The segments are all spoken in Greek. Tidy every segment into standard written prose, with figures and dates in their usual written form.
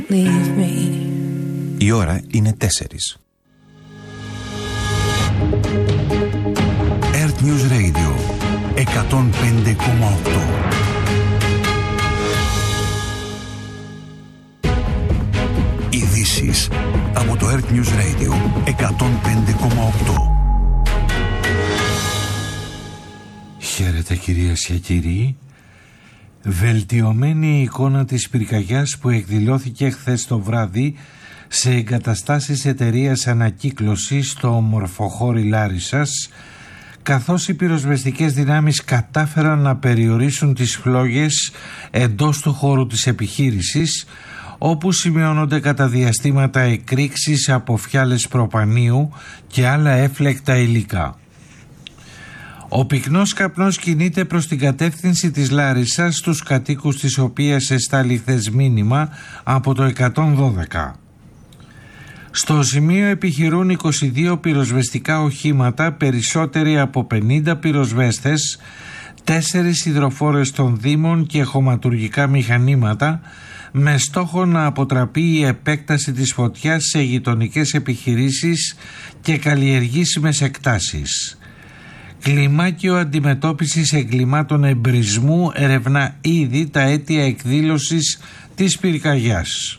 Η ώρα είναι 4. Earth News Radio 105,8. Ειδήσεις από το Earth News Radio 105,8. Χαίρετε κυρίες και κύριοι. Βελτιωμένη η εικόνα της πυρκαγιάς που εκδηλώθηκε χθες το βράδυ σε εγκαταστάσεις εταιρείας ανακύκλωσης στο Μορφοχώρι Λάρισσας, καθώς οι πυροσβεστικές δυνάμεις κατάφεραν να περιορίσουν τις φλόγες εντός του χώρου της επιχείρησης, όπου σημειώνονται κατά διαστήματα εκρήξεις από φιάλες προπανίου και άλλα έφλεκτα υλικά. Ο πυκνός καπνός κινείται προς την κατεύθυνση της Λάρισσας, στους κατοίκους της οποίας εστάλει χθες μήνυμα από το 112. Στο σημείο επιχειρούν 22 πυροσβεστικά οχήματα, περισσότεροι από 50 πυροσβέστες, 4 υδροφόρες των Δήμων και χωματουργικά μηχανήματα, με στόχο να αποτραπεί η επέκταση της φωτιάς σε γειτονικές επιχειρήσεις και καλλιεργήσιμες εκτάσεις. Κλιμάκιο αντιμετώπισης εγκλημάτων εμπρισμού ερευνά ήδη τα αίτια εκδήλωσης της πυρκαγιάς.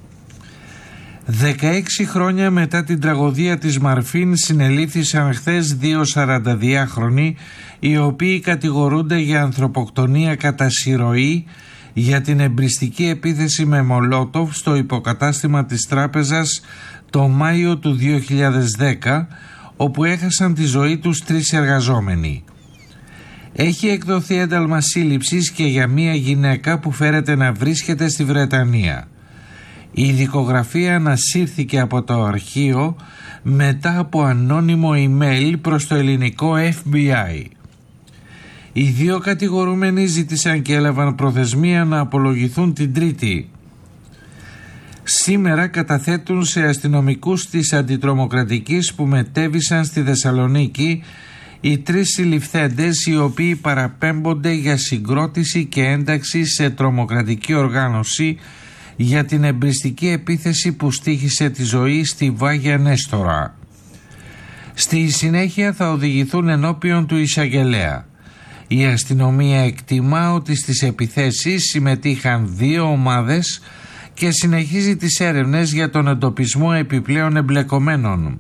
16 χρόνια μετά την τραγωδία της Μαρφίν συνελήφθησαν χθες 2 42χρονοι, οι οποίοι κατηγορούνται για ανθρωποκτονία κατά συρροή για την εμπριστική επίθεση με μολότοφ στο υποκατάστημα της τράπεζας το Μάιο του 2010, όπου έχασαν τη ζωή τους 3 εργαζόμενοι. Έχει εκδοθεί ένταλμα σύλληψης και για μία γυναίκα που φέρεται να βρίσκεται στη Βρετανία. Η δικογραφία ανασύρθηκε από το αρχείο μετά από ανώνυμο email προς το ελληνικό FBI. Οι 2 κατηγορούμενοι ζήτησαν και έλαβαν προθεσμία να απολογηθούν την Τρίτη. Σήμερα καταθέτουν σε αστυνομικούς της αντιτρομοκρατικής που μετέβησαν στη Θεσσαλονίκη οι 3 συλληφθέντες, οι οποίοι παραπέμπονται για συγκρότηση και ένταξη σε τρομοκρατική οργάνωση για την εμπριστική επίθεση που στοίχησε τη ζωή στη Βάγια Νέστορα. Στη συνέχεια θα οδηγηθούν ενώπιον του εισαγγελέα. Η αστυνομία εκτιμά ότι στις επιθέσεις συμμετείχαν 2 ομάδες και συνεχίζει τις έρευνες για τον εντοπισμό επιπλέον εμπλεκομένων.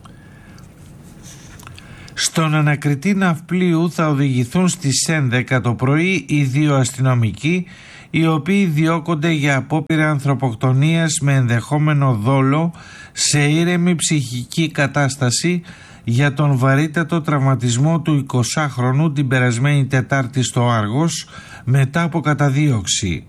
Στον ανακριτή ναυπλίου θα οδηγηθούν στις 11 το πρωί οι 2 αστυνομικοί, οι οποίοι διώκονται για απόπειρα ανθρωποκτονίας με ενδεχόμενο δόλο σε ήρεμη ψυχική κατάσταση για τον βαρύτατο τραυματισμό του 20χρονου την περασμένη Τετάρτη στο Άργος μετά από καταδίωξη.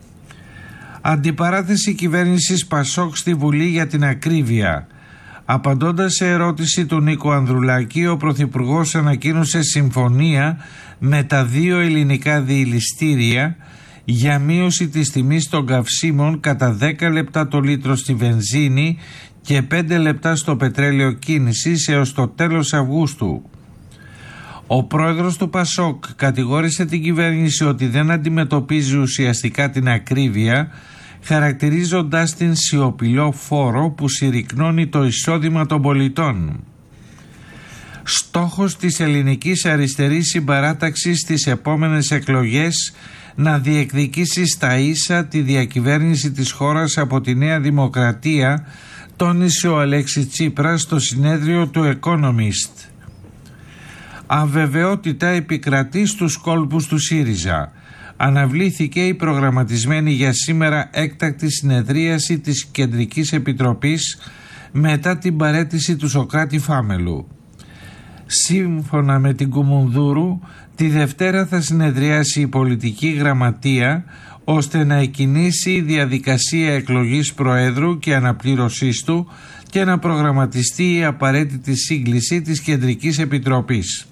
Αντιπαράθεση κυβέρνησης Πασόκ στη Βουλή για την ακρίβεια. Απαντώντας σε ερώτηση του Νίκο Ανδρουλάκη, ο Πρωθυπουργός ανακοίνωσε συμφωνία με τα 2 ελληνικά διηληστήρια για μείωση της τιμής των καυσίμων κατά 10 λεπτά το λίτρο στη βενζίνη και 5 λεπτά στο πετρέλαιο κίνησης έως το τέλος Αυγούστου. Ο πρόεδρος του Πασόκ κατηγόρησε την κυβέρνηση ότι δεν αντιμετωπίζει ουσιαστικά την ακρίβεια, χαρακτηρίζοντας την σιωπηλό φόρο που συρρικνώνει το εισόδημα των πολιτών. Στόχος της ελληνικής αριστερής συμπαράταξης στις επόμενες εκλογές να διεκδικήσει στα ίσα τη διακυβέρνηση της χώρας από τη Νέα Δημοκρατία, τόνισε ο Αλέξης Τσίπρας στο συνέδριο του Economist. Αβεβαιότητα επικρατεί στους κόλπους του ΣΥΡΙΖΑ. Αναβλήθηκε η προγραμματισμένη για σήμερα έκτακτη συνεδρίαση της Κεντρικής Επιτροπής μετά την παραίτηση του Σωκράτη Φάμελου. Σύμφωνα με την Κουμουνδούρου, τη Δευτέρα θα συνεδριάσει η πολιτική γραμματεία ώστε να εκκινήσει η διαδικασία εκλογής Προέδρου και αναπλήρωσής του και να προγραμματιστεί η απαραίτητη σύγκληση της Κεντρικής Επιτροπής.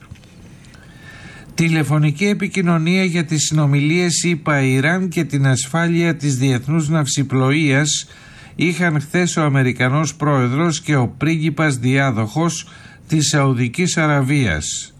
Τηλεφωνική επικοινωνία για τις συνομιλίες ΗΠΑ-Ιράν και την ασφάλεια της διεθνούς ναυσιπλοείας είχαν χθες ο Αμερικανός πρόεδρος και ο πρίγκιπας διάδοχος της Σαουδικής Αραβίας.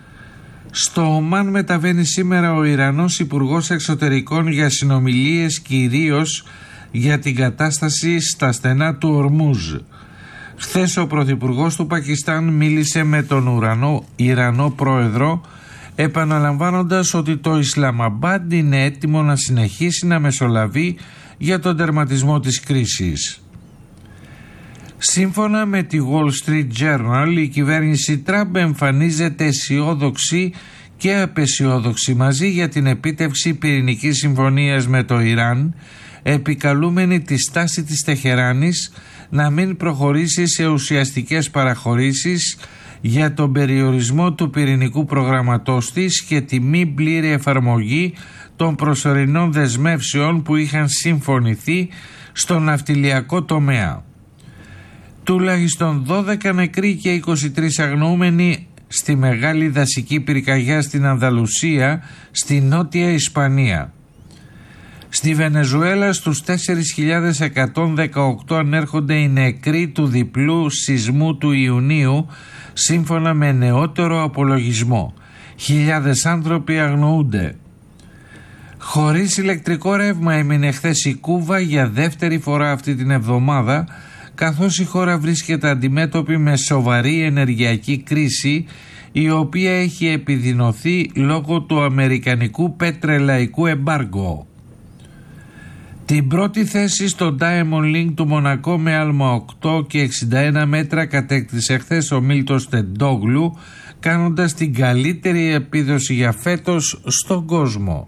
Στο Ομάν μεταβαίνει σήμερα ο Ιρανός Υπουργός Εξωτερικών για συνομιλίες κυρίως για την κατάσταση στα στενά του Ορμούζ. Χθες ο Πρωθυπουργός του Πακιστάν μίλησε με τον Ιρανό πρόεδρο, επαναλαμβάνοντας ότι το Ισλαμαμπάντ είναι έτοιμο να συνεχίσει να μεσολαβεί για τον τερματισμό της κρίσης. Σύμφωνα με τη Wall Street Journal, η κυβέρνηση Τραμπ εμφανίζεται αισιόδοξη και απεσιόδοξη μαζί για την επίτευξη πυρηνικής συμφωνίας με το Ιράν, επικαλούμενη τη στάση της Τεχεράνης να μην προχωρήσει σε ουσιαστικές παραχωρήσεις για τον περιορισμό του πυρηνικού προγραμματός της και τη μη πλήρη εφαρμογή των προσωρινών δεσμεύσεων που είχαν συμφωνηθεί στο ναυτιλιακό τομέα. Τουλάχιστον 12 νεκροί και 23 αγνοούμενοι στη μεγάλη δασική πυρκαγιά στην Ανδαλουσία, στη νότια Ισπανία. Στη Βενεζουέλα στους 4.118 ανέρχονται οι νεκροί του διπλού σεισμού του Ιουνίου, σύμφωνα με νεότερο απολογισμό. Χιλιάδες άνθρωποι αγνοούνται. Χωρίς ηλεκτρικό ρεύμα έμεινε χθες η Κούβα για δεύτερη φορά αυτή την εβδομάδα, καθώς η χώρα βρίσκεται αντιμέτωπη με σοβαρή ενεργειακή κρίση, η οποία έχει επιδεινωθεί λόγω του αμερικανικού πετρελαϊκού εμπάργκο. Την πρώτη θέση στο Diamond League του Μονακό με άλμα 8 και 61 μέτρα κατέκτησε χθες ο Μίλτος Τεντόγλου, κάνοντας την καλύτερη επίδοση για φέτος στον κόσμο.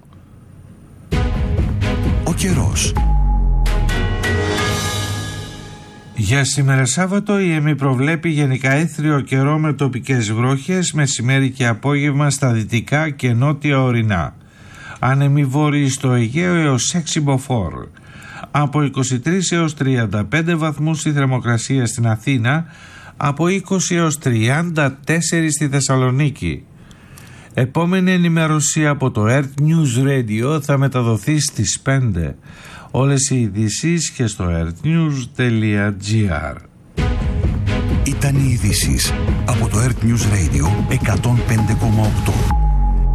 Ο καιρός. Για σήμερα Σάββατο η ΕΜΗ προβλέπει γενικά έθριο καιρό με τοπικές βρόχες, μεσημέρι και απόγευμα στα δυτικά και νότια ορεινά. Άνεμοι βόρειοι στο Αιγαίο έως 6 μποφόρ. Από 23 έως 35 βαθμούς η θερμοκρασία στην Αθήνα, από 20 έως 34 στη Θεσσαλονίκη. Επόμενη ενημέρωση από το Earth News Radio θα μεταδοθεί στις 5. Όλες οι ειδήσεις και στο earthnews.gr. Ήταν οι ειδήσεις από το Earth News Radio 105,8.